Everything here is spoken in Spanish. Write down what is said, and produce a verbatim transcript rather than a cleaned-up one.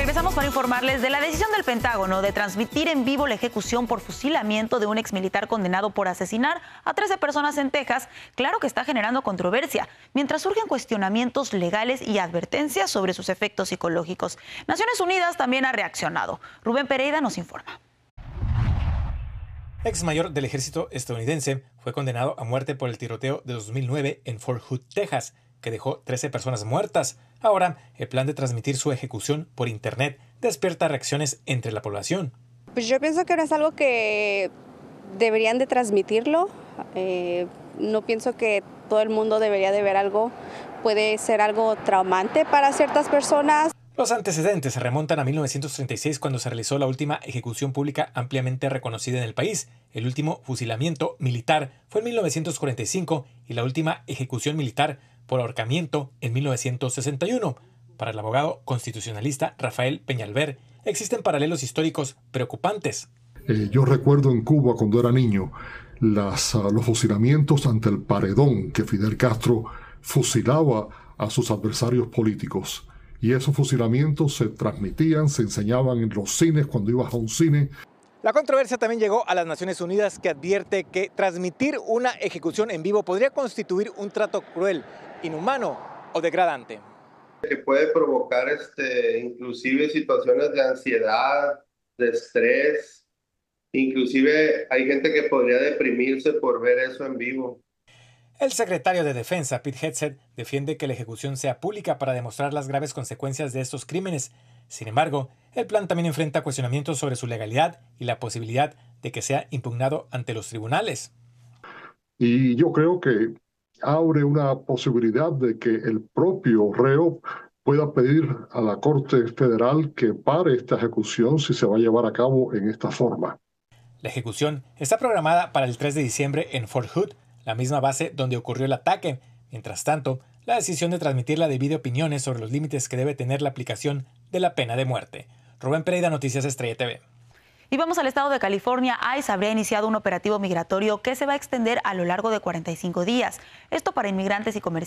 Regresamos para informarles de la decisión del Pentágono de transmitir en vivo la ejecución por fusilamiento de un exmilitar condenado por asesinar a trece personas en Texas. Claro que está generando controversia, mientras surgen cuestionamientos legales y advertencias sobre sus efectos psicológicos. Naciones Unidas también ha reaccionado. Rubén Pereira nos informa. Ex mayor del ejército estadounidense fue condenado a muerte por el tiroteo de dos mil nueve en Fort Hood, Texas, que dejó trece personas muertas. Ahora, el plan de transmitir su ejecución por internet despierta reacciones entre la población. Pues yo pienso que no es algo que deberían de transmitirlo. Eh, no pienso que todo el mundo debería de ver algo. Puede ser algo traumante para ciertas personas. Los antecedentes se remontan a mil novecientos treinta y seis, cuando se realizó la última ejecución pública ampliamente reconocida en el país. El último fusilamiento militar fue en mil novecientos cuarenta y cinco y la última ejecución militar por ahorcamiento en mil novecientos sesenta y uno. Para el abogado constitucionalista Rafael Peñalver, existen paralelos históricos preocupantes. Eh, yo recuerdo en Cuba, cuando era niño, las, uh, los fusilamientos ante el paredón que Fidel Castro fusilaba a sus adversarios políticos. Y esos fusilamientos se transmitían, se enseñaban en los cines cuando ibas a un cine. La controversia también llegó a las Naciones Unidas, que advierte que transmitir una ejecución en vivo podría constituir un trato cruel, inhumano o degradante. Que puede provocar este, inclusive situaciones de ansiedad, de estrés. Inclusive hay gente que podría deprimirse por ver eso en vivo. El secretario de Defensa, Pete Hegseth, defiende que la ejecución sea pública para demostrar las graves consecuencias de estos crímenes. Sin embargo, el plan también enfrenta cuestionamientos sobre su legalidad y la posibilidad de que sea impugnado ante los tribunales. Y yo creo que abre una posibilidad de que el propio reo pueda pedir a la Corte Federal que pare esta ejecución si se va a llevar a cabo en esta forma. La ejecución está programada para el tres de diciembre en Fort Hood, la misma base donde ocurrió el ataque. Mientras tanto, la decisión de transmitirla divide opiniones sobre los límites que debe tener la aplicación de la pena de muerte. Rubén Pereira, Noticias Estrella T V. Y vamos al estado de California. ICE habría iniciado un operativo migratorio que se va a extender a lo largo de cuarenta y cinco días. Esto para inmigrantes y comerciantes